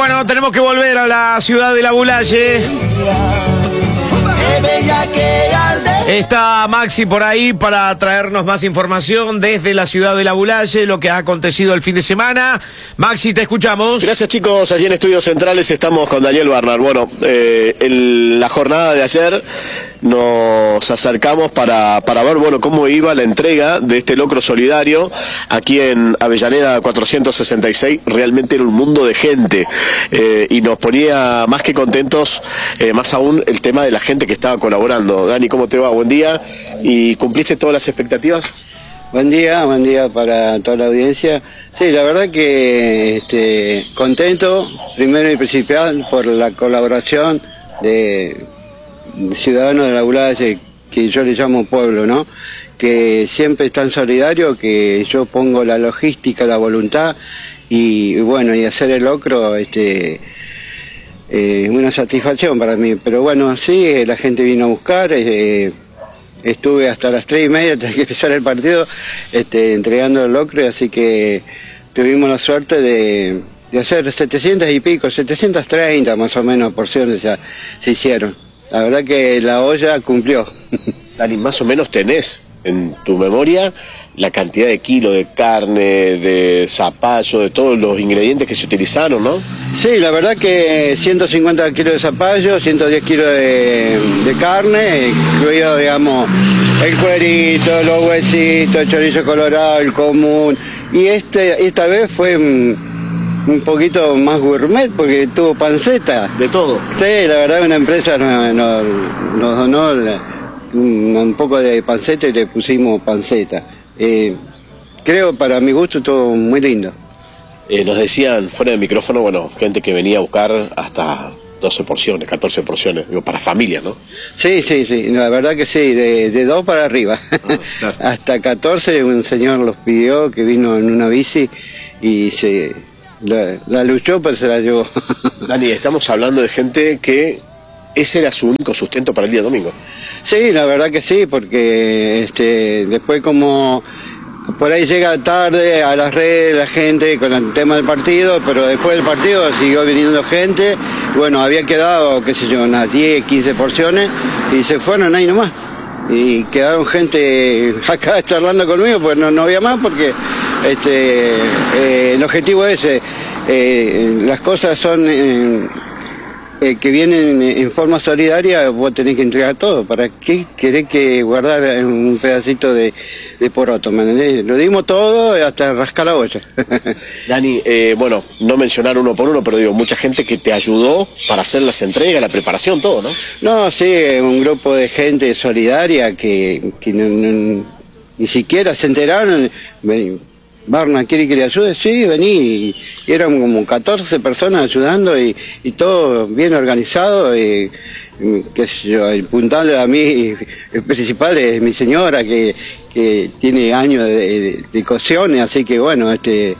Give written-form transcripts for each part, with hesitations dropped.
Bueno, tenemos que volver a la ciudad de La Bulaye. Está Maxi por ahí para traernos más información desde la ciudad de La Bulaye, lo que ha acontecido el fin de semana. Maxi, te escuchamos. Gracias, chicos. Allí en Estudios Centrales estamos con Daniel Barnard. Bueno, la jornada de ayer nos acercamos para ver, bueno, cómo iba la entrega de este locro solidario aquí en Avellaneda 466. Realmente era un mundo de gente y nos ponía más que contentos, más aún el tema de la gente que estaba colaborando. Dani, ¿cómo te va? Buen día. ¿Y cumpliste todas las expectativas? Buen día para toda la audiencia. Sí, la verdad que contento, primero y principal, por la colaboración de ciudadanos de La Bulaye, que yo le llamo pueblo, ¿no? Que siempre están solidarios, que yo pongo la logística, la voluntad y bueno, y hacer el locro, una satisfacción para mí. Pero bueno, sí, la gente vino a buscar, estuve hasta las 3:30 hasta que empezar el partido, entregando el locro, así que tuvimos la suerte de hacer 700 y pico, 730 más o menos porciones ya se hicieron. La verdad que la olla cumplió. Dani, más o menos tenés en tu memoria la cantidad de kilos de carne, de zapallo, de todos los ingredientes que se utilizaron, ¿no? Sí, la verdad que 150 kilos de zapallo, 110 kilos de carne, incluido, digamos, el cuerito, los huesitos, el chorizo colorado, el común. Y esta vez fue un poquito más gourmet porque tuvo panceta. De todo. Sí, la verdad una empresa nos donó un poco de panceta y le pusimos panceta. Creo, para mi gusto, estuvo muy lindo. Nos decían fuera del micrófono, bueno, gente que venía a buscar hasta 12 porciones, 14 porciones, digo, para familias, ¿no? Sí, la verdad que sí, de 2 para arriba. Claro. Hasta 14 un señor los pidió, que vino en una bici y la luchó, pero se la llevó. Dani, estamos hablando de gente que ese era su único sustento para el día domingo. Sí, la verdad que sí, porque después como por ahí llega tarde a las redes la gente con el tema del partido, pero después del partido siguió viniendo gente. Bueno, había quedado, qué sé yo, unas 10, 15 porciones y se fueron ahí nomás. Y quedaron gente acá charlando conmigo, pues no había más, porque el objetivo es las cosas son que vienen en forma solidaria, vos tenés que entregar todo. ¿Para qué querés que guardar un pedacito de poroto? ¿Me entendés? Lo dimos todo hasta rascar la olla. Dani, bueno, no mencionar uno por uno, pero digo, mucha gente que te ayudó para hacer las entregas, la preparación, todo, ¿no? No, sí, un grupo de gente solidaria que ni siquiera se enteraron. Barna, ¿quiere que le ayude? Sí, vení. Y eran como 14 personas ayudando y todo bien organizado. Qué sé yo, el puntal a mí, el principal es mi señora, que tiene años de cocción, así que bueno,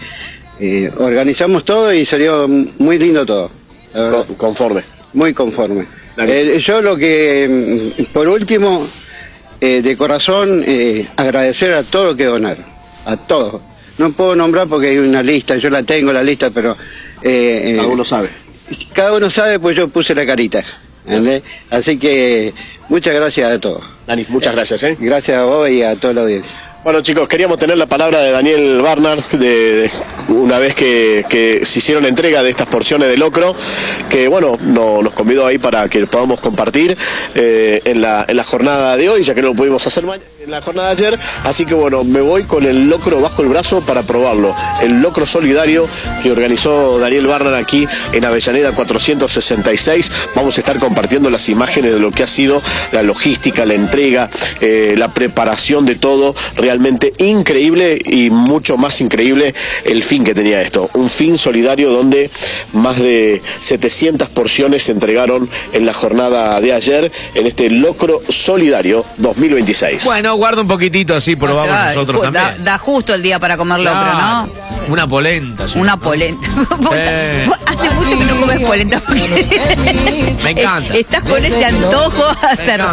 organizamos todo y salió muy lindo todo. Conforme. Muy conforme. Yo lo que, por último, de corazón, agradecer a todos los que donaron, a todos. No puedo nombrar porque hay una lista, yo la tengo la lista, pero... cada uno sabe. Cada uno sabe, pues yo puse la carita. ¿Entendés? Así que muchas gracias a todos. Dani, muchas gracias. Gracias a vos y a toda la audiencia. Bueno, chicos, queríamos tener la palabra de Daniel Barnard, una vez que se hicieron la entrega de estas porciones de locro, que bueno, nos convidó ahí para que podamos compartir en la jornada de hoy, ya que no lo pudimos hacer en la jornada de ayer. Así que bueno, me voy con el locro bajo el brazo para probarlo. El locro solidario que organizó Daniel Barnard aquí en Avellaneda 466. Vamos a estar compartiendo las imágenes de lo que ha sido la logística, la entrega, la preparación de todo. Realmente increíble, y mucho más increíble el fin que tenía esto. Un fin solidario donde más de 700 porciones se entregaron en la jornada de ayer en este locro solidario 2026. Bueno, guarda un poquitito así, probamos nosotros también. Da justo el día para comer locro, ¿no? Una polenta. Sí. Una polenta. Hace mucho que no comes polenta. Me encanta. Estás con ese antojo a hacer.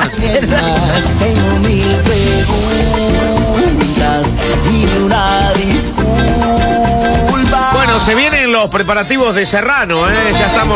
Bueno, Bueno, se vienen los preparativos de Serrano, ¿eh? Ya estamos